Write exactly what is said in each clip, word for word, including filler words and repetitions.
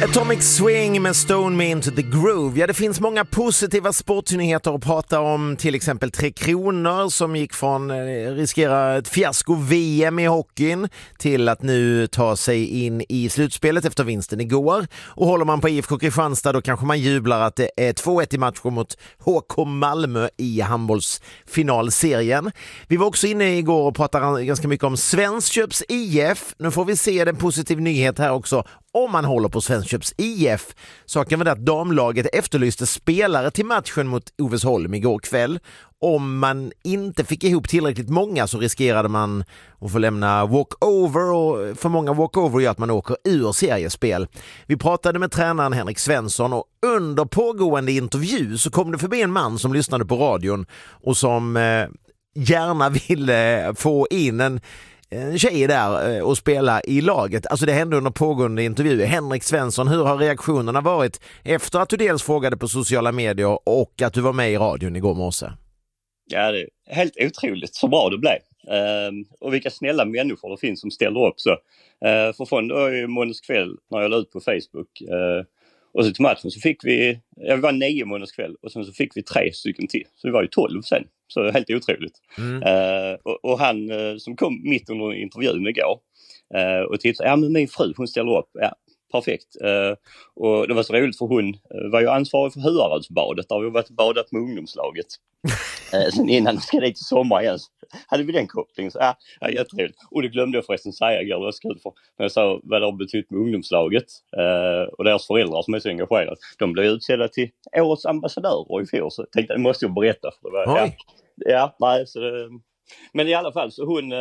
Atomic Swing med Stone Me Into The Groove. Ja, det finns många positiva sportnyheter att prata om. Till exempel Tre Kronor som gick från eh, riskera ett fiasko-V M i hockeyn till att nu ta sig in i slutspelet efter vinsten igår. Och håller man på I F K Kristianstad då kanske man jublar att det är två ett i matchen mot H K Malmö i handbollsfinalserien. Vi var också inne igår och pratade ganska mycket om Svenskköps I F. Nu får vi se en positiv nyhet här också. Om man håller på Svenskköps I F. Saken var det att damlaget efterlyste spelare till matchen mot Ovesholm igår kväll. Om man inte fick ihop tillräckligt många så riskerade man att få lämna walkover, och för många walkover gör att man åker ur seriespel. Vi pratade med tränaren Henrik Svensson och under pågående intervju så kom det förbi en man som lyssnade på radion och som eh, gärna ville få in en en tjej där och spela i laget. Alltså det hände under pågående intervju. Henrik Svensson, hur har reaktionerna varit efter att du dels frågade på sociala medier och att du var med i radion igår morse? Ja, det är helt otroligt så bra det blev. Uh, och vilka snälla människor det finns som ställer upp så. Uh, för från då i måndags kväll när jag la ut på Facebook uh, och så till matchen så fick vi, ja, vi var nio månads kväll och sen så fick vi tre stycken till. Så vi var ju tolv sen. Så helt otroligt. Mm. Uh, och, och han uh, som kom mitt under intervjun igår uh, och tipsade, ja men min fru hon ställer upp. Ja, perfekt. Uh, och det var så roligt för hon uh, var ju ansvarig för Huaradsbadet där vi varit badat med ungdomslaget. uh, sen innan de ska dit i sommar igen hade vi den kopplingen. Så ja, ja jätteroligt. Och det glömde jag förresten säga igår. Det var så kul för när jag sa vad det har betytt med ungdomslaget uh, och deras föräldrar som är så engagerade. De blev utsedda till årets ambassadörer i fjol. Så jag tänkte det måste jag berätta för det var, ja, ja, nej, så det, men i alla fall så hon,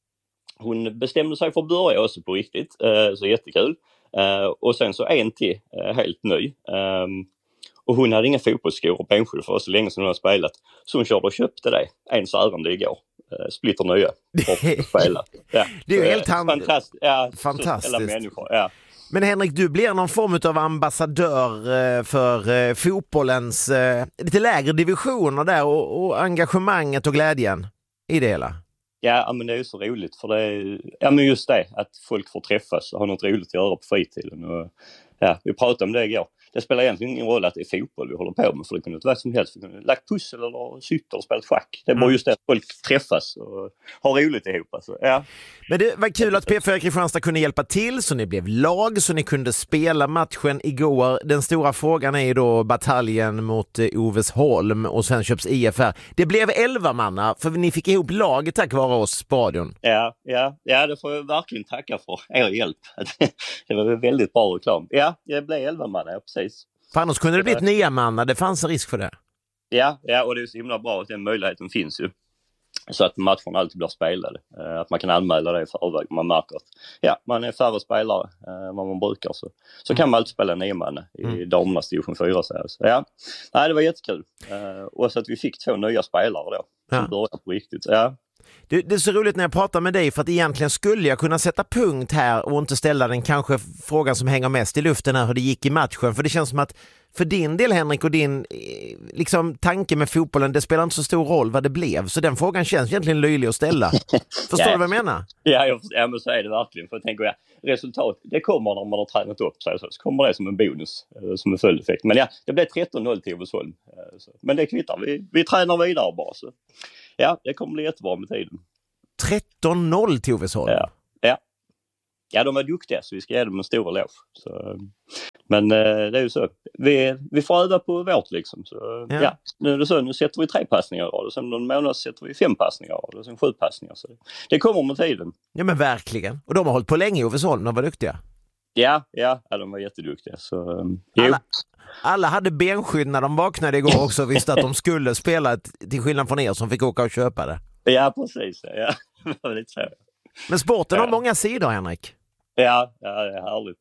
hon bestämde sig för att börja också på riktigt, så jättekul. Och sen så en till helt ny. Och hon hade inga fotbollsskor och benskor för så länge sedan hon har spelat. Så hon körde och köpte det ens ärende igår. Splitter nya för att spela. Ja. Det är ju helt hand... fantastiskt. Ja, fantastiskt. Människor, ja. Men Henrik, du blir någon form av ambassadör för fotbollens lite lägre divisioner där och, och engagemanget och glädjen i det hela. Ja, men det är ju så roligt för det är, ja, men just det att folk får träffas och ha något roligt att göra på fritiden. Och, ja, vi pratade om det igår. Det spelar egentligen ingen roll att det är fotboll vi håller på med för det kunde inte vara som helst. Vi kunde lagt pussel eller cykel och spelat schack. Det är bara just det att folk träffas och har roligt ihop. Alltså. Ja. Men det var kul att P fyra Kristianstad kunde hjälpa till så ni blev lag så ni kunde spela matchen igår. Den stora frågan är ju då bataljen mot Ovesholm och Svenskköps I F här. Det blev elva manna för ni fick ihop laget tack vare oss på radion. Ja, ja, ja, det får jag verkligen tacka för er hjälp. Det var väldigt bra reklam. Ja, det blev elva manna, ja, precis. För annars kunde det bli ett nya manna, det fanns en risk för det. Ja, ja, och det är så himla bra att den möjligheten finns ju. Så att matcherna alltid blir spelade. Att man kan anmäla det i förväg. Man märker att ja, man är färre spelare än vad man brukar. Så, så kan man alltid spela nio man i mm. damernas division fyra. Så ja, nej, det var jättekul. Och så att vi fick två nya spelare då. Som ja. började på riktigt. Ja. Det, det är så roligt när jag pratar med dig för att egentligen skulle jag kunna sätta punkt här och inte ställa den kanske frågan som hänger mest i luften här hur det gick i matchen. För det känns som att för din del Henrik och din liksom, tanke med fotbollen, det spelar inte så stor roll vad det blev. Så den frågan känns egentligen löjlig att ställa. Förstår ja. du vad jag menar? Ja, jag, ja, men så är det verkligen. För jag tänker, ja, resultat, det kommer när man har tränat upp sig. Så, så kommer det som en bonus, som en följdeffekt. Men ja, det blev tretton noll till Ovesholm. Men det kvittar, vi, vi tränar vidare bara så. Ja, det kommer bli jättebra med tiden. tretton noll till Ovesholm? Ja, ja. Ja, de var duktiga så vi ska ge dem en stor eloge. Så, men eh, det är ju så. Vi, vi får öva på vårt liksom. Så, ja. Ja, nu är det så. Nu sätter vi tre passningar och sen någon månad sätter vi fem passningar och sen sju passningar. Så det, det kommer med tiden. Ja, men verkligen. Och de har hållit på länge i Ovesholm. De var duktiga. Ja, ja, ja de var jätteduktiga. Så, um, alla, alla hade benskydd när de vaknade igår också och visste att de skulle spela till skillnad från er som fick åka och köpa det. Ja, precis. Ja. Det var lite så. Men sporten ja. har många sidor, Henrik. Ja, ja, det är härligt.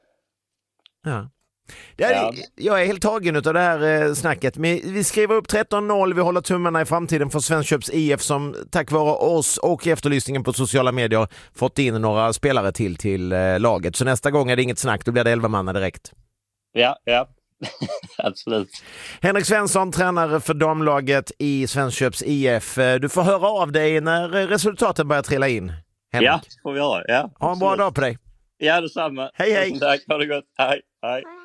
Ja. Det är, ja. Jag är helt tagen av det här eh, snacket. Men vi skriver upp tretton noll. Vi håller tummarna i framtiden för Svenskköps I F som tack vare oss och efterlysningen på sociala medier fått in några spelare till till eh, laget. Så nästa gång är det inget snack. Då blir det elva manna direkt. Ja, ja. Absolut. Henrik Svensson, tränare för damlaget i Svenskköps I F. Du får höra av dig när resultaten börjar trilla in. Henrik. Ja, får vi göra. Ja, ha en bra dag på dig. Ja, detsamma. Hej, hej. Tusen tack, ha det gott. Hej, hej.